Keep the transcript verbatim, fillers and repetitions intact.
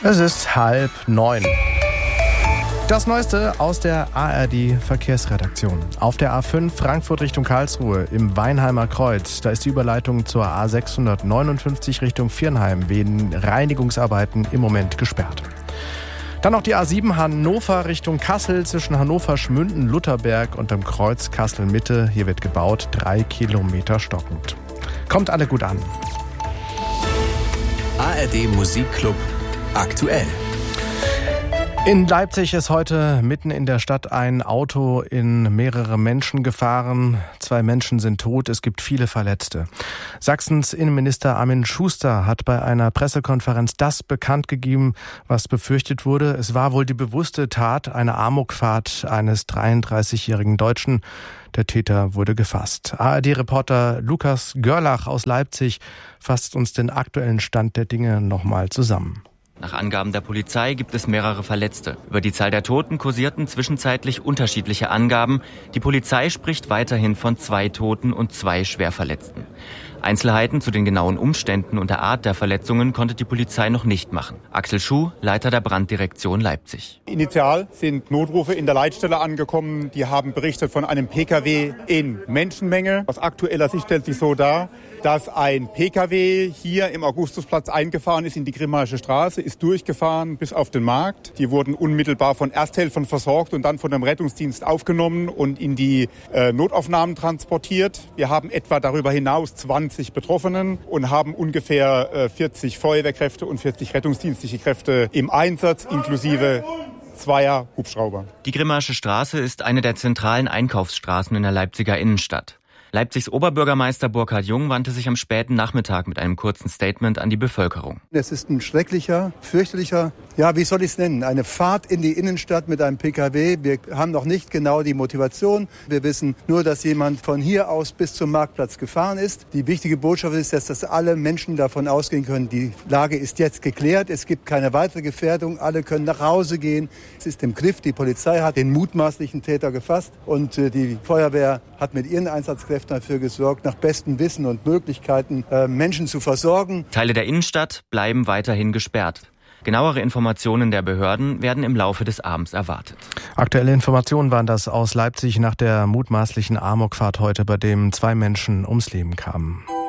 Es ist halb neun. Das Neueste aus der A R D-Verkehrsredaktion. Auf der A fünf Frankfurt Richtung Karlsruhe im Weinheimer Kreuz. Da ist die Überleitung zur A sechshundertneunundfünfzig Richtung Viernheim wegen Reinigungsarbeiten im Moment gesperrt. Dann noch die A sieben Hannover Richtung Kassel zwischen Hannover-Schmünden, Lutherberg und dem Kreuz Kassel-Mitte. Hier wird gebaut, drei Kilometer stockend. Kommt alle gut an. A R D Musikclub aktuell. In Leipzig ist heute mitten in der Stadt ein Auto in mehrere Menschen gefahren. Zwei Menschen sind tot, es gibt viele Verletzte. Sachsens Innenminister Armin Schuster hat bei einer Pressekonferenz das bekannt gegeben, was befürchtet wurde. Es war wohl die bewusste Tat, eine Amokfahrt eines dreiunddreißigjährigen Deutschen. Der Täter wurde gefasst. A R D-Reporter Lukas Görlach aus Leipzig fasst uns den aktuellen Stand der Dinge nochmal zusammen. Nach Angaben der Polizei gibt es mehrere Verletzte. Über die Zahl der Toten kursierten zwischenzeitlich unterschiedliche Angaben. Die Polizei spricht weiterhin von zwei Toten und zwei Schwerverletzten. Einzelheiten zu den genauen Umständen und der Art der Verletzungen konnte die Polizei noch nicht machen. Axel Schuh, Leiter der Branddirektion Leipzig. Initial sind Notrufe in der Leitstelle angekommen. Die haben berichtet von einem P K W in Menschenmenge. Aus aktueller Sicht stellt sich so dar, dass ein P K W hier im Augustusplatz eingefahren ist in die Grimmaische Straße, ist durchgefahren bis auf den Markt. Die wurden unmittelbar von Ersthelfern versorgt und dann von dem Rettungsdienst aufgenommen und in die äh, Notaufnahmen transportiert. Wir haben etwa darüber hinaus zwanzig Betroffenen und haben ungefähr äh, vierzig Feuerwehrkräfte und vierzig rettungsdienstliche Kräfte im Einsatz, inklusive zweier Hubschrauber. Die Grimmaische Straße ist eine der zentralen Einkaufsstraßen in der Leipziger Innenstadt. Leipzigs Oberbürgermeister Burkhard Jung wandte sich am späten Nachmittag mit einem kurzen Statement an die Bevölkerung. Es ist ein schrecklicher, fürchterlicher, ja, wie soll ich es nennen, eine Fahrt in die Innenstadt mit einem P K W. Wir haben noch nicht genau die Motivation. Wir wissen nur, dass jemand von hier aus bis zum Marktplatz gefahren ist. Die wichtige Botschaft ist, dass das alle Menschen davon ausgehen können, die Lage ist jetzt geklärt. Es gibt keine weitere Gefährdung. Alle können nach Hause gehen. Es ist im Griff. Die Polizei hat den mutmaßlichen Täter gefasst und äh, die Feuerwehr hat mit ihren Einsatzkräften dafür gesorgt, nach bestem Wissen und Möglichkeiten äh, Menschen zu versorgen. Teile der Innenstadt bleiben weiterhin gesperrt. Genauere Informationen der Behörden werden im Laufe des Abends erwartet. Aktuelle Informationen waren das aus Leipzig nach der mutmaßlichen Amokfahrt heute, bei dem zwei Menschen ums Leben kamen.